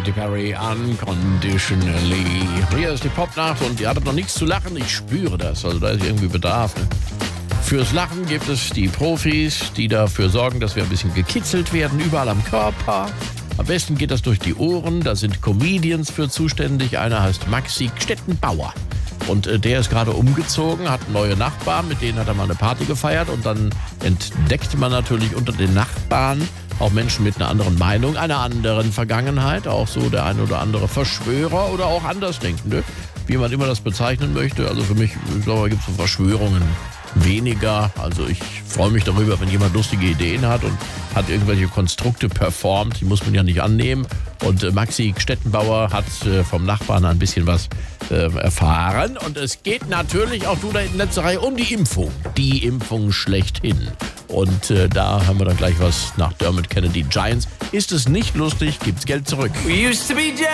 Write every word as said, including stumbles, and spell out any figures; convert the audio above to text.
Katy Perry, Unconditionally. Hier ist die Popnacht und ihr hattet noch nichts zu lachen. Ich spüre das, also da ist irgendwie Bedarf. Ne? Fürs Lachen gibt es die Profis, die dafür sorgen, dass wir ein bisschen gekitzelt werden, überall am Körper. Am besten geht das durch die Ohren, da sind Comedians für zuständig. Einer heißt Maxi Stettenbauer. Und äh, der ist gerade umgezogen, hat neue Nachbarn, mit denen hat er mal eine Party gefeiert. Und dann entdeckt man natürlich unter den Nachbarn auch Menschen mit einer anderen Meinung, einer anderen Vergangenheit. Auch so der ein oder andere Verschwörer oder auch Andersdenkende, wie man immer das bezeichnen möchte. Also für mich, ich glaube, gibt es so Verschwörungen weniger. Also ich freue mich darüber, wenn jemand lustige Ideen hat und hat irgendwelche Konstrukte performt. Die muss man ja nicht annehmen. Und äh, Maxi Stettenbauer hat äh, vom Nachbarn ein bisschen was äh, erfahren. Und es geht natürlich auch, du da in der letzten Reihe, um die Impfung. Die Impfung schlechthin. Und äh, da haben wir dann gleich was nach Dermot Kennedy Giants. Ist es nicht lustig, gibt's Geld zurück. We used to be